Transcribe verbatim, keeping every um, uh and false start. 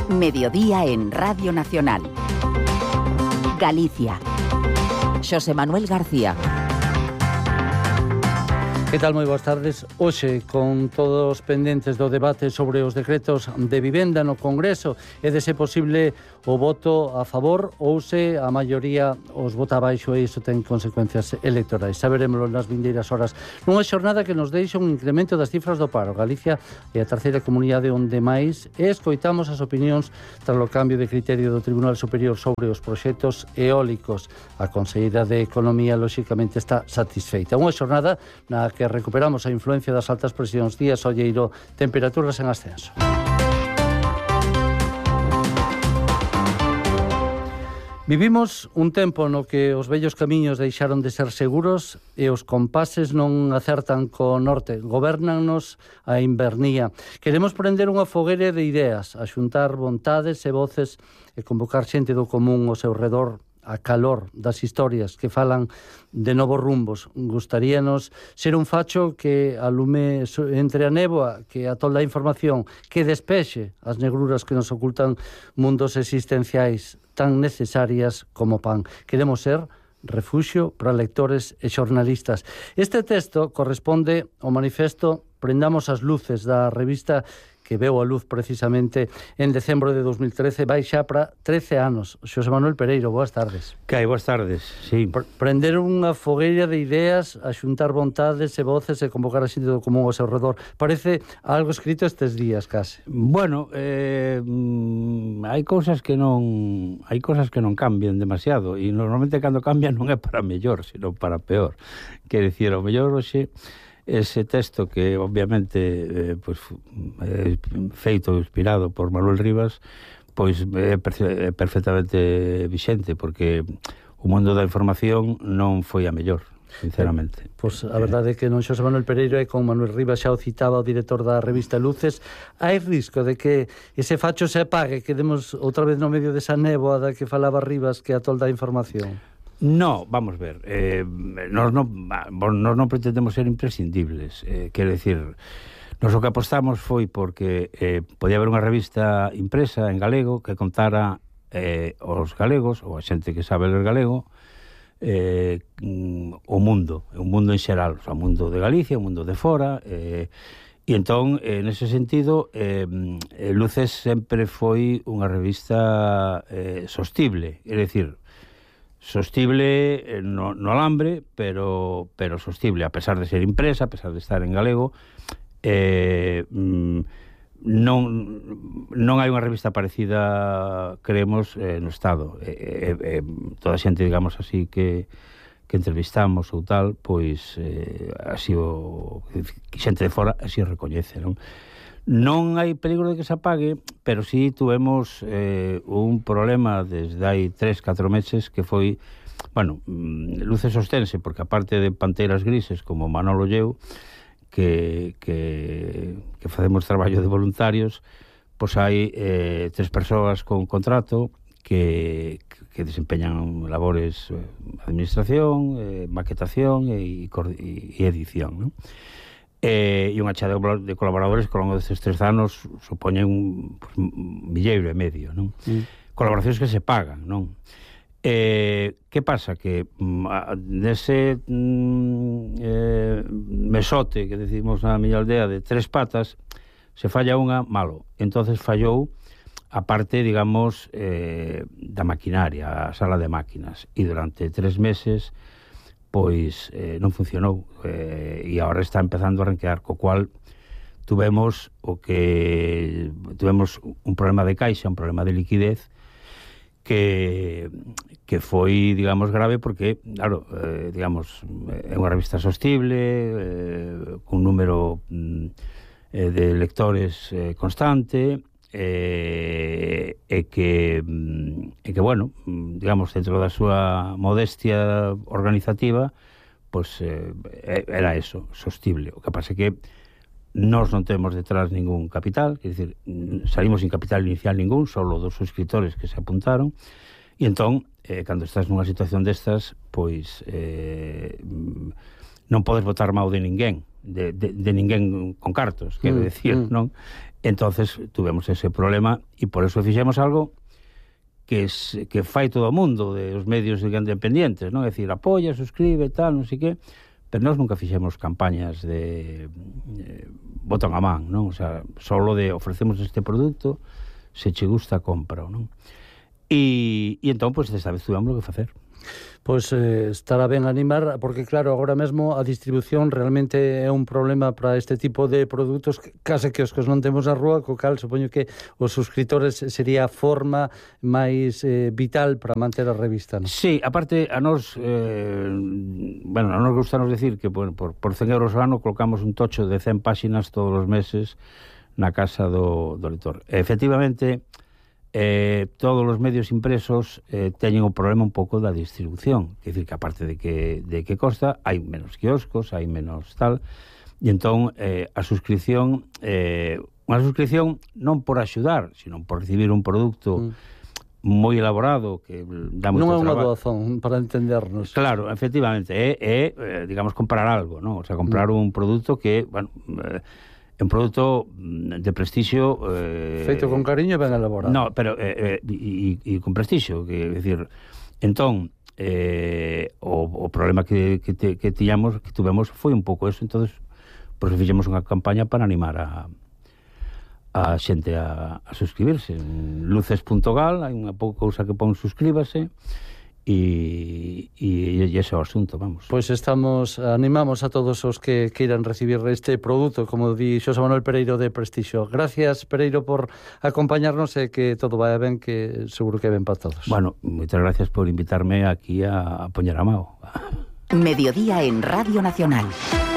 Mediodía en Radio Nacional. Galicia. Xosé Manuel García. Que tal? Moi boas tardes. Hoxe, con todos os pendentes do debate sobre os decretos de vivenda no Congreso e de se posible o voto a favor ou se a maioría os vota abaixo e iso ten consecuencias electorais. Saberemoslo nas vindeiras horas. Nunha xornada que nos deixa un incremento das cifras do paro. Galicia é a terceira comunidade onde máis e escoitamos as opinións tras o cambio de criterio do Tribunal Superior sobre os proxectos eólicos. A Conselleira de Economía, lóxicamente, está satisfeita. Unha xornada na que recuperamos a influencia das altas presións. Días olleiro, temperaturas en ascenso. Vivimos un tempo no que os vellos camiños deixaron de ser seguros e os compases non acertan co norte. Gobernannos a invernía. Queremos prender unha fogueira de ideas, a xuntar vontades e voces e convocar xente do común ao seu redor a calor das historias que falan de novos rumbos. Gustaríanos ser un facho que alume entre a néboa, que atolda a información, que despexe as negruras que nos ocultan mundos existenciais tan necesarias como pan. Queremos ser refuxio para lectores e xornalistas. Este texto corresponde ao manifesto Prendamos as luces da revista que veu a luz precisamente en decembro de dos mil trece, vai xa para trece anos. Xosé Manuel Pereiro, boas tardes. Que hai, boas tardes, sí. Prender unha fogueira de ideas, a xuntar vontades e voces e convocar a xente do común ao seu redor. Parece algo escrito estes días, case. Bueno, eh, hai cousas que non hai cousas que non cambian demasiado e normalmente cando cambian non é para mellor, sino para peor. Quer dicir, o mellor hoxe ese texto que obviamente eh, pues, é feito inspirado por Manuel Rivas, pois é perfectamente vixente, porque o mundo da información non foi a mellor, sinceramente. Pois a verdade é que non Xosé Manuel Pereiro e con Manuel Rivas xa o citaba o director da revista Luces. Hai risco de que ese facho se apague, que demos outra vez no medio desa néboa da que falaba Rivas que atolda a información? No, vamos ver, eh, nos, non, nos non pretendemos ser imprescindibles, eh, quero dicir, nos o que apostamos foi porque eh, podía haber unha revista impresa en galego que contara eh, os galegos, ou a xente que sabe ler galego, eh, o mundo, o mundo en xeral, o sea, o mundo de Galicia, o mundo de fora, eh, e entón, eh, nese sentido, eh, Luces sempre foi unha revista eh, sostible, é dicir, sostible no, no alambre, pero pero sostible, a pesar de ser impresa, a pesar de estar en galego. eh, non non hai unha revista parecida, creemos, eh, no Estado. Eh, eh, toda a xente, digamos así, que que entrevistamos ou tal, pois eh, así o xente de fora así o recoñece, non? Non hai peligro de que se apague, pero sí tuvemos eh, un problema desde hai tres, catro meses que foi, bueno, Luces sostense, porque aparte de Panteiras Grises como Manolo Lleu, que, que, que facemos traballo de voluntarios, pois hai eh, tres persoas con contrato que, que desempeñan labores de administración, eh, maquetación e, e edición, non? Eh, e unha chea de colaboradores que ao longo destes tres anos supoñen un, pues, un milleiro e medio, non? Mm. Colaboracións que se pagan, non? Eh, que pasa? Que mm, nese mm, eh, mesote que decimos na miña aldea de tres patas, se falla unha, malo. Entonces fallou a parte, digamos, eh, da maquinaria, a sala de máquinas, e durante tres meses pois eh, non funcionou, eh, e agora está empezando a renquear, co cual tuvemos o que tuvemos un problema de caixa, un problema de liquidez que que foi, digamos, grave porque, claro, eh, digamos, é unha revista sostible, eh, cun número eh, de lectores eh, constante, eh, e que e que, bueno, digamos, dentro da súa modestia organizativa, pois eh, era eso, sostible. O que pasa é que nós non temos detrás ningún capital, quer dizer, salimos sin capital inicial ningún, solo dos suscriptores que se apuntaron, e entón, eh, cando estás nunha situación destas, pois eh, non podes botar mau de ninguén, de, de, de ninguén con cartos, quero Mm, decir, mm. non? Entonces tuvemos ese problema e por eso fixemos algo que es, que fai todo o mundo de os medios independientes, non? É dicir, apoia, suscribe, tal, non sei que, pero nós nunca fixemos campañas de eh, botan a man, non? O sea, solo de ofrecemos este produto, se che gusta, compra, non? E, e entón, pois, pues, desta vez tuvemos que facer. Pois eh, estará ben animar, porque claro, agora mesmo a distribución realmente é un problema para este tipo de produtos, case que os que non temos a rúa, co cal supoño que os suscriptores sería a forma máis eh, vital para manter a revista, non? Sí, aparte, a nos eh, bueno, a nos gustanos decir que bueno, por, por cen euros ao ano colocamos un tocho de cen páxinas todos os meses na casa do, do lector. Efectivamente, Eh, todos os medios impresos eh, teñen o problema un pouco da distribución, quer dicir que aparte de que, de que costa, hai menos quioscos, hai menos tal, e entón eh, a suscripción eh, unha suscripción non por axudar, sino por recibir un produto mm. moi elaborado que dá moito non é unha traballo. doazón, para entendernos. Claro, efectivamente, é, é eh, digamos, comprar algo, ¿no? O sea, comprar mm. un produto que, bueno, eh, un produto de prestixio eh, feito con cariño e ben elaborado. No, pero eh, e, e con prestixio, que decir, entón eh, o, o problema que, que, te, que tiñamos, que tuvemos foi un pouco eso, entonces pois pues, fixemos unha campaña para animar a a xente a, a suscribirse. luces punto gal, hai unha pouca cousa que pon suscríbase. E, e, e ese é o asunto, vamos. Pois estamos, animamos a todos os que queiran recibir este produto, como di Xosé Manuel Pereiro de Prestixio. Gracias, Pereiro, por acompañarnos e que todo vaya ben, que seguro que ben para todos. Bueno, moitas gracias por invitarme aquí a, a poñer a mao. Mediodía en Radio Nacional.